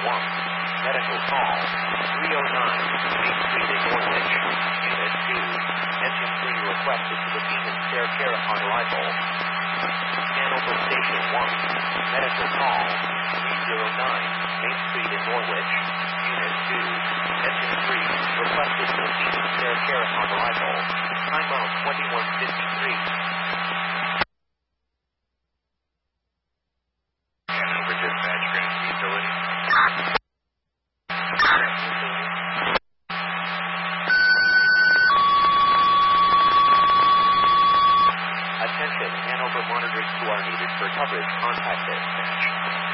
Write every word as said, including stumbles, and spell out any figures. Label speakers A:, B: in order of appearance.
A: one. Medical call. three oh nine Main Street in Norwich. Unit two. Engine three requested to the team and spare care upon arrival. Hanover Station one. Medical call. three oh nine Main Street in Norwich. Unit two. Engine three requested to the team and spare care upon arrival. Time out twenty-one fifty-three. Hanover Dispatch Grand Utility. Attention, Hanover monitors who are needed for coverage. Contact dispatch.